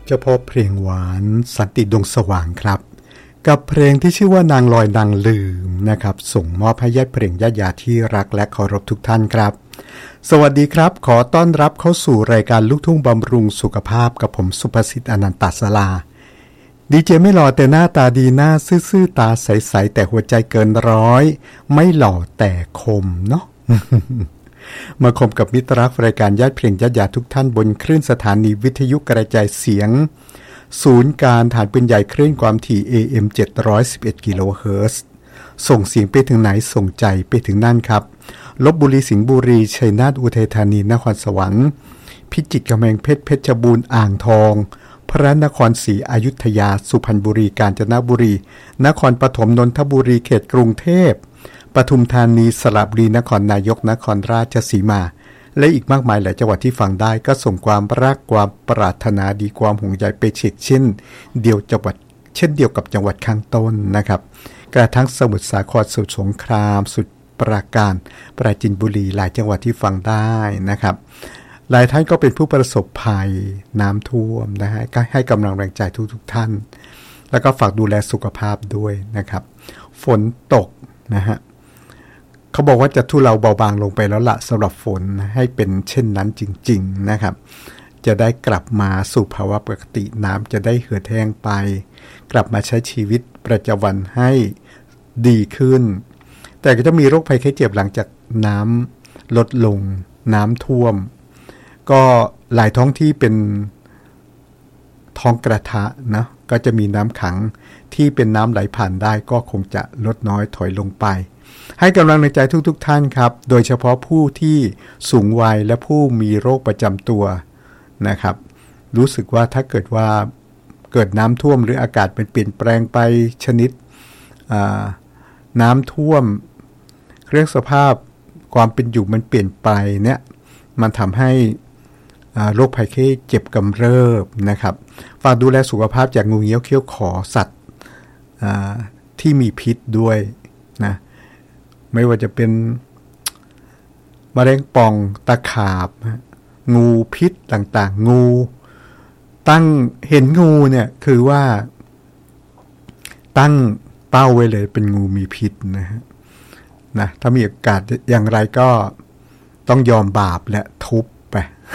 เฉพาะเพลงหวานสันติดวงสว่างครับกับเพลงที่ชื่อว่านางลอยนางลืมนะครับส่งมอบให้ญาติเพลงญาติญาติที่รักและเคารพทุกท่านครับสวัสดีครับขอต้อนรับเข้าสู่รายการลูกทุ่งบำรุงสุขภาพกับผมสุภสิทธิ์อนันตศราดีเจไม่หล่อแต่หน้าตาดีหน้าซื่อๆตาใสๆแต่หัวใจเกินร้อยไม่หล่อแต่คมเนาะ มาคมกับมิตรรักรายการญาติเพลงญาติญาติทุกท่านบนคลื่นสถานีวิทยุกระจายเสียงศูนย์การฐานปืนใหญ่คลื่นความถี่ AM 711 กิโลเฮิรตซ์ส่งเสียงไปถึงไหนส่งใจไปถึงนั่นครับลพบุรีสิงห์บุรีชัยนาทอุทัยธานีนครสวรรค์พิจิตรกำแพงเพชรเพชรบูรณ์อ่างทองพระนครศรีอยุธยาสุพรรณบุรีกาญจนบุรีนครปฐมนนทบุรีเขตกรุงเทพปทุมธานีสระบุรีนครนายกนครราชสีมาและอีกมากมายหลายจังหวัดที่ฟังได้ก็ส่งความรักความปรารถนาดีความห่วงใยไปเช่นเดียวกับจังหวัดข้างต้นนะครับกระทั่งสมุทรสาครสุดสงครามสุดปราการปราจีนบุรีหลายจังหวัดที่ฟังได้นะครับหลายท่านก็เป็นผู้ประสบภัยน้ำท่วมนะฮะก็ให้กำลังแรงใจทุกท่านแล้วก็ฝากดูแลสุขภาพด้วยนะครับฝนตกนะฮะเขาบอกว่าจะทุเลาเบาบางลงไปแล้วละสำหรับฝนให้เป็นเช่นนั้นจริงๆนะครับจะได้กลับมาสู่ภาวะปกติน้ำจะได้เหือดแห้งไปกลับมาใช้ชีวิตประจำวันให้ดีขึ้นแต่ก็จะมีโรคภัยไข้เจ็บหลังจากน้ำลดลงน้ำท่วมก็หลายท้องที่เป็นท้องกระทะนะก็จะมีน้ำขังที่เป็นน้ำไหลผ่านได้ก็คงจะลดน้อยถอยลงไปให้กำลังใจทุกท่านครับโดยเฉพาะผู้ที่สูงวัยและผู้มีโรคประจำตัวนะครับรู้สึกว่าถ้าเกิดว่าเกิดน้ำท่วมหรืออากาศเป็นเปลี่ยนแปลงไปชนิดน้ำท่วมเรื่องสภาพความเป็นอยู่มันเปลี่ยนไปเนี่ยมันทำให้โรคภัยไข้เจ็บกำเริบนะครับฝากดูแลสุขภาพจากงูเงี้ยวเขี้ยวขอสัตว์ที่มีพิษด้วยนะไม่ว่าจะเป็นมะเร็งป่องตะขาบงูพิษต่างๆงูตั้งเห็นงูเนี่ยคือว่าตั้งเป้าไว้เลยเป็นงูมีพิษนะถ้ามีโอกาสอย่างไรก็ต้องยอมบาปและทุบไป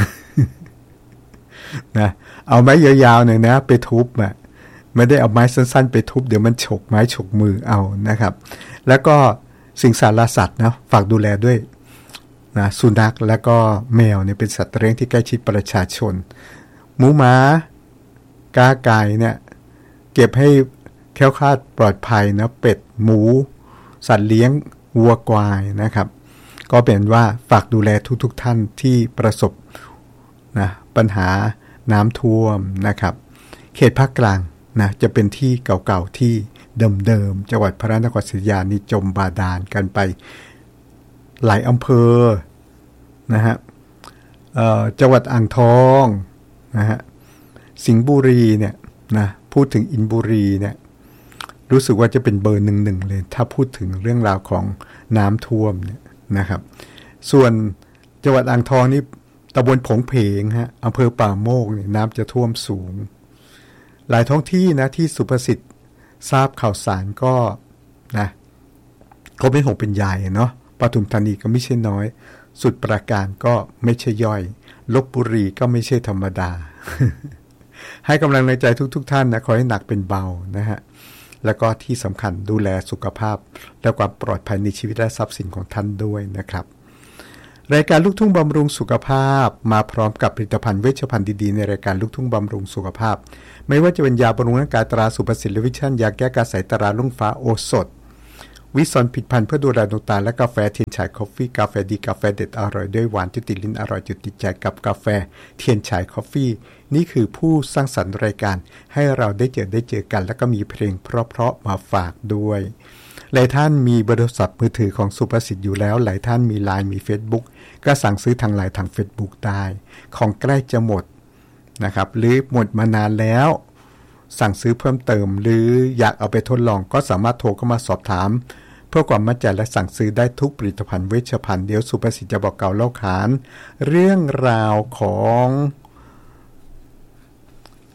นะเอาไม้ยาวๆหน่อยนะไปทุบไม่ได้เอาไม้สั้นๆไปทุบเดี๋ยวมันฉกไม้ฉกมือเอานะครับแล้วก็สิ่งสารสัตว์นะฝากดูแลด้วยนะสุนัขแล้วก็แมวเนี่ยเป็นสัตว์เลี้ยงที่ใกล้ชิดประชาชนหมูหมากาไก่เนี่ยเก็บให้แคล้วคลาดปลอดภัยนะเป็ดหมูสัตว์เลี้ยงวัวควายนะครับก็เป็นว่าฝากดูแลทุกท่านที่ประสบนะปัญหาน้ำท่วมนะครับเขตภาคกลางนะจะเป็นที่เก่าๆที่เดิมๆจังหวัดพระนครศรีอยุธยานี่จมบาดาลกันไปหลายอำเภอนะฮะจังหวัดอ่างทองนะฮะสิงห์บุรีเนี่ยนะพูดถึงอินบุรีเนี่ยรู้สึกว่าจะเป็นเบอร์หนึ่งเลยถ้าพูดถึงเรื่องราวของน้ำท่วมเนี่ยนะครับส่วนจังหวัดอ่างทองนี่ตำบลผงเพงฮะอำเภอป่าโมกเนี่ยน้ำจะท่วมสูงหลายท้องที่นะที่สุภสิทธิ์ทราบข่าวสารก็นะเขาเป็นห่วงเป็นใหญ่เนาะปทุมธานีก็ไม่ใช่น้อยสุดปราการก็ไม่ใช่ย่อยลพบุรีก็ไม่ใช่ธรรมดา ให้กำลังใจทุกท่านนะขอให้หนักเป็นเบานะฮะแล้วก็ที่สำคัญดูแลสุขภาพและความปลอดภัยในชีวิตและทรัพย์สินของท่านด้วยนะครับรายการลูกทุ่งบำรุงสุขภาพมาพร้อมกับผลิตภัณฑ์เวชภัณฑ์ดีๆในรายการลูกทุ่งบำรุงสุขภาพไม่ว่าจะเป็นยาบำรุงร่างกายตราสุภสิทธิ์วิชั่นยาแก้กระสายตราลุ่งฟ้าโอสถวิซอนผิดพันธุ์เพื่อดูแลดวงตาและกาแฟเทียนฉายคอฟฟี่กาแฟดีกาแฟเด็ดอร่อยด้วยหวานจุดติดลิ้นอร่อยจุดติดใจกับกาแฟเทียนฉายคอฟฟี่นี่คือผู้สร้างสรรค์รายการให้เราได้เจอกันแล้วก็มีเพลงเพราะๆมาฝากด้วยหลายท่านมีเบอร์โทรศัพท์มือถือของสุภสิทธิ์อยู่แล้วหลายท่านมี LINE มี Facebook ก็สั่งซื้อทาง LINE ทาง Facebook ได้ของใกล้จะหมดนะครับหรือหมดมานานแล้วสั่งซื้อเพิ่มเติมหรืออยากเอาไปทดลองก็สามารถโทรเข้ามาสอบถามเพื่อความมั่นใจและสั่งซื้อได้ทุกผลิตภัณฑ์เวชภัณฑ์เดี๋ยวสุภสิทธิ์จะบอกเก่าเล่าขานเรื่องราวของ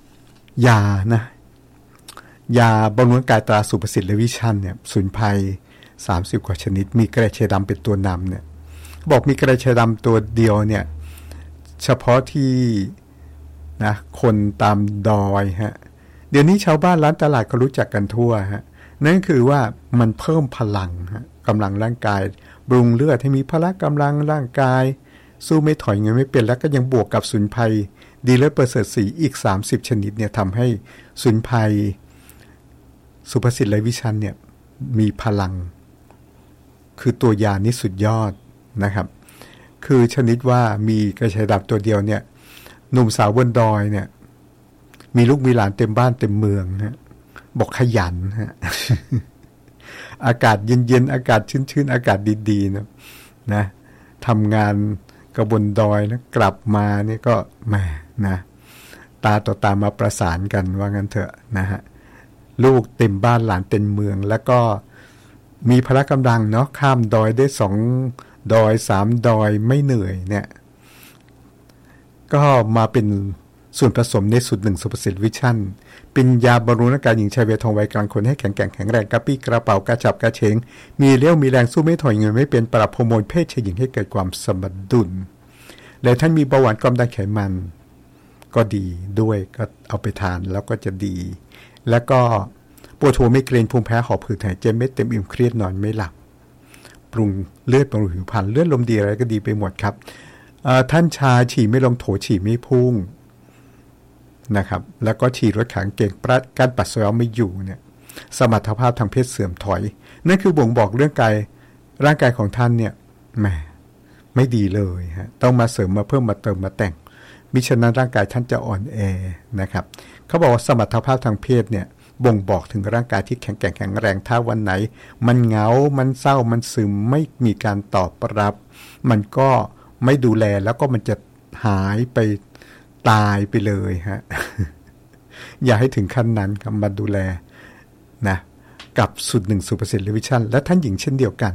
ยานะยาบำรุงร่างกายตราสุภสิทธิ์และวิชั่นเนี่ยสมุนไพร30 กว่าชนิดมีกระเชยดำเป็นตัวนำเนี่ยบอกมีกระเชยดำตัวเดียวเนี่ยเฉพาะที่นะคนตามดอยฮะเดี๋ยวนี้ชาวบ้านร้านตลาดก็รู้จักกันทั่วฮะนั่นคือว่ามันเพิ่มพลังฮะกำลังร่างกายบำรุงเลือดให้มีพละกำลังร่างกายสู้ไม่ถอยเงินไม่เป็นแล้วก็ยังบวกกับสมุนไพรดีเลิศประเสริฐศรีอีก30ชนิดเนี่ยทำให้สมุนไพรสุภสิทธิ์และวิชันเนี่ยมีพลังคือตัวยานี้สุดยอดนะครับคือชนิดว่ามีกระชายดำตัวเดียวเนี่ยหนุ่มสาวบนดอยเนี่ยมีลูกมีหลานเต็มบ้านเต็มเมืองฮะบอกขยันฮะ อากาศเย็นๆอากาศชื้นๆอากาศดีๆนะทำงานกระบนดอยนะกลับมาเนี่ยก็แหมนะตาต่อตามาประสานกันว่างั้นเถอะนะฮะลูกเต็มบ้านหลานเต็มเมืองแล้วก็มีพละกำลังเนาะข้ามดอยได้2 ดอย 3 ดอยไม่เหนื่อยเนี่ยก็มาเป็นส่วนผสมในสูตร1สุภสิทธิ์วิชั่นเป็นยาบำรุงร่างกายหญิงชายวัยทองวัยกลางคนให้แข็งแกร่งแข็งแรงกระปี้กระเป๋ากระฉับกระเฉงมีเลี้ยวมีแรงสู้ไม่ถอยเงินไม่เป็นปรับฮอร์โมนเพศชายหญิงให้เกิดความสมดุลและท่านมีเบาหวานความดันไขมันก็ดีด้วยก็เอาไปทานแล้วก็จะดีแล้วก็ปวดหัวไมเกรนภูมิแพ้หอบหืดหายใจไม่เต็มอิ่มเครียดนอนไม่หลับปรุงเลือดบำรุงผิวพรรณเลือดลมดีอะไรก็ดีไปหมดครับท่านชาฉี่ไม่ลงโถฉี่ไม่พุ่งนะครับแล้วก็ฉี่ลดขังเก่งกั้นปัสสาวะไม่อยู่เนี่ยสมรรถภาพทางเพศเสื่อมถอยนั่นคือบ่งบอกเรื่องร่างกายของท่านเนี่ยแหมไม่ดีเลยฮะต้องมาเสริมมาเพิ่มมาเติมมาแต่งมิฉะนั้นร่างกายท่านจะอ่อนแอนะครับเขาบอกว่าสมรรถภาพทางเพศเนี่ยบ่งบอกถึงร่างกายที่แข็งแกร่งแข็งแรงถ้าวันไหนมันเหงามันเศร้ามันซึมไม่มีการตอบรับมันก็ไม่ดูแลแล้วก็มันจะหายไปตายไปเลยฮะ อย่าให้ถึงขั้นนั้นครับมาดูแลนะกับสูตร1สุภสิทธิ์และวิชั่นและท่านหญิงเช่นเดียวกัน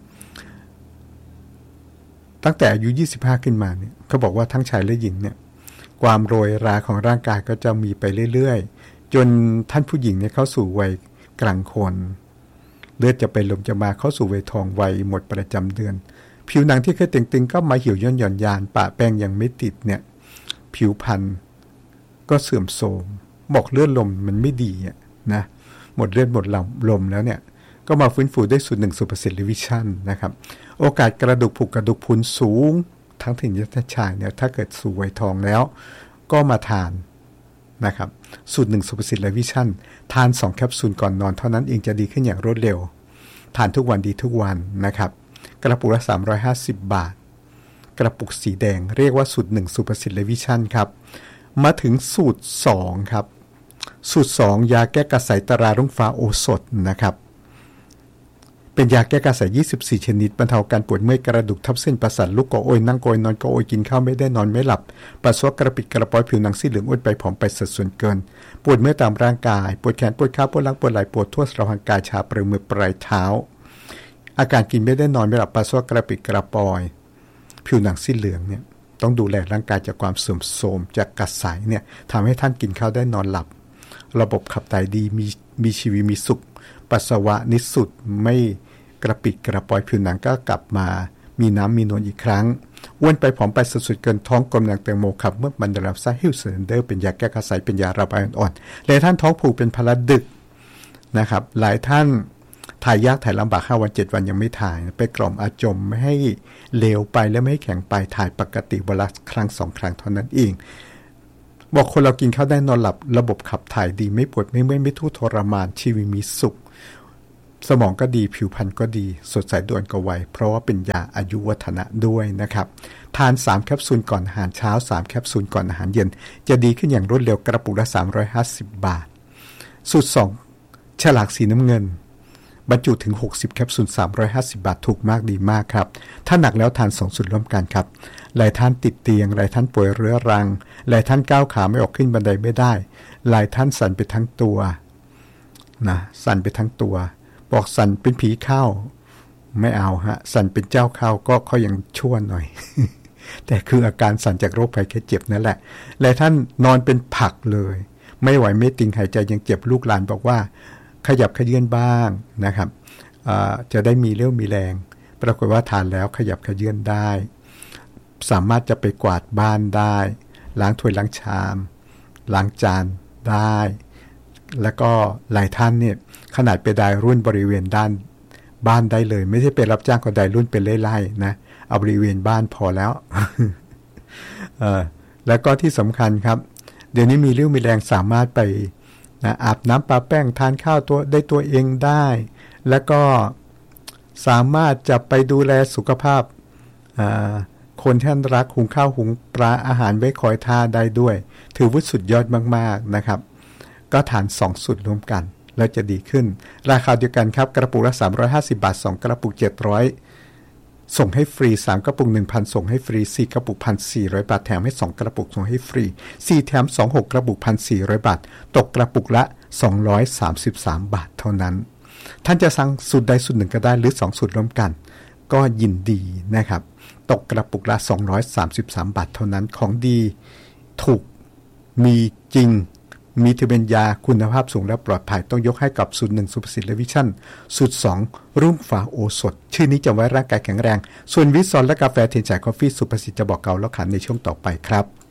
ตั้งแต่อายุ25ขึ้นมาเนี่ยเขาบอกว่าทั้งชายและหญิงเนี่ยความโรยราของร่างกายก็จะมีไปเรื่อยๆจนท่านผู้หญิงเนี่ยเข้าสู่วัยกลางคนเลือดจะไปลมจะมาเข้าสู่วัยทองวัยหมดประจำเดือนผิวหนังที่เคยตึงๆก็มาเหี่ยวย่นหย่อนยานปะแป้งยังไม่ติดเนี่ยผิวพรรณก็เสื่อมโทรมบอกเลือดลมมันไม่ดีนะหมดเลือดหมดลมแล้วเนี่ยก็มาฟื้นฟูได้สูตร1สุภสิทธิ์และวิชั่นนะครับโอกาสกระดูกผุกระดูกพรุนสูงทั้งถึงยัตชายเนี่ยถ้าเกิดสู่วัยทองแล้วก็มาทานนะครับสูตร1สุภสิทธิ์และวิชั่นทาน2แคปซูลก่อนนอนเท่านั้นเองจะดีขึ้นอย่างรวดเร็วทานทุกวันดีทุกวันนะครับกระปุกละ350 บาทกระปุกสีแดงเรียกว่าสูตร1สุภสิทธิ์และวิชั่นครับมาถึงสูตร2ครับสูตร2ยาแก้กระสายตรารุ่งฟ้าโอสถนะครับเป็นยาแก้กระสาย24ชนิดบรรเทาการปวดเมื่อยกระดูกทับเส้นประสาทลุกก็โอยนั่งก็โอยนอนก็โอยกินข้าวไม่ได้นอนไม่หลับปัสสาวะกระปิดกระปอยผิวหนังซีดเหลืองอ้วนไปผอมไปสัดส่วนเกินปวดเมื่อยตามร่างกายปวดแขนปวดขาปวดหลังปวดไหล่ปวดทั่วสารพังกายชาปลายมือปลายเท้าอาการกินไม่ได้นอนไม่หลับปัสสาวะกระปิดกระปอยผิวหนังซีดเหลืองเนี่ยต้องดูแลร่างกายจากความเสื่อมโทรมจากกระสายเนี่ยทำให้ท่านกินข้าวได้นอนหลับระบบขับถ่ายดีมีชีวิตมีสุขปัสสาวะนิสุดไม่กระปิดกระปอยผิวหนังก็กลับมามีน้ำมีนวลอีกครั้งอ้วนไปผอมไปสุดๆเกินท้องกลมดังแตงโมขับเมื่อมันได้รับสารฮิลเซนเดอร์เป็นยาแก้กระสายเป็นยาระบายอ่อนๆหลายท่านท้องผูกเป็นพลาดึกนะครับหลายท่านถ่ายยากถ่ายลำบาก5 วัน 7 วันยังไม่ถ่ายไปกล่อมอาจมไม่ให้เลวไปและไม่ให้แข็งไปถ่ายปกติวันละครั้ง2 ครั้งเท่านั้นเองบอกคนเรากินข้าวได้นอนหลับระบบขับถ่ายดีไม่ปวดไม่เมื่อยไม่ทุกข์ทรมานชีวิตมีสุขสมองก็ดีผิวพรรณก็ดีสดใสด่วนกว่าวัยเพราะว่าเป็นยาอายุวัฒนะด้วยนะครับทาน3แคปซูลก่อนอาหารเช้า3แคปซูลก่อนอาหารเย็นจะดีขึ้นอย่างรวดเร็วกระปุกละ350 บาทสูตร2ฉลากสีน้ำเงินบรรจุถึง60แคปซูล350 บาทถูกมากดีมากครับถ้าหนักแล้วทาน2สูตรร่วมกันครับหลายท่านติดเตียงหลายท่านป่วยเรื้อรังหลายท่านก้าวขาไม่ออกขึ้นบันไดไม่ได้หลายท่านสั่นไปทั้งตัวนะสั่นไปทั้งตัวบอกสั่นเป็นผีเข้าไม่เอาฮะสั่นเป็นเจ้าเข้าก็เขายังชั่วหน่อย แต่คืออาการสั่นจากโรคภัยแค่เจ็บนั่นแหละหลายท่านนอนเป็นผักเลยไม่ไหวไม่ติงหายใจยังเจ็บลูกหลานบอกว่าขยับขยื่นบ้างนะครับจะได้มีเรี่ยวมีแรงปรากฏว่าทานแล้วขยับขยื่นได้สามารถจะไปกวาดบ้านได้ล้างถ้วยล้างชามล้างจานได้แล้วก็หลายท่านเนี่ยขนาดไปได้รุ่นบริเวณด้านบ้านได้เลยไม่ใช่ไปรับจ้างก็ได้รุ่นเป็นไล่ๆนะเอาบริเวณบ้านพอแล้ว แล้วก็ที่สำคัญครับเดี๋ยวนี้มีเรี่ยวมีแรงสามารถไปนะอาบน้ำปะแป้งทานข้าวตัวเองได้แล้วก็สามารถจะไปดูแลสุขภาพคนที่ท่านรักหุงข้าวหุงปลาอาหารไว้คอยท่าได้ด้วยถือว่าสุดยอดมากๆนะครับก็ทาน2สูตรรวมกันแล้วจะดีขึ้นราคาเดียวกันครับกระปุกละ350 บาท2กระปุก700ส่งให้ฟรี3กระปุก 1,000 ส่งให้ฟรี4กระปุก 1,400 บาทแถมให้2กระปุกส่งให้ฟรี4แถม2 6กระปุก 1,400 บาทตกกระปุกละ233 บาทเท่านั้นท่านจะสั่งสูตรใดสูตรหนึ่งก็ได้หรือ2สูตรรวมกันก็ยินดีนะครับตกกระปุกละ233 บาทเท่านั้นของดีถูกมีจริงมีถือเป็นยาคุณภาพสูงและปลอดภัยต้องยกให้กับสูตร1สุภสิทธิ์และวิชั่นสูตร2รุ่งฟ้าโอสถชื่อนี้จะไว้ร่างกายแข็งแรงส่วนวิตซอนและกาแฟเทียนจ่ายกาแฟสุภสิทธิ์จะบอกเก่าแล้วขันในช่วงต่อไปครับ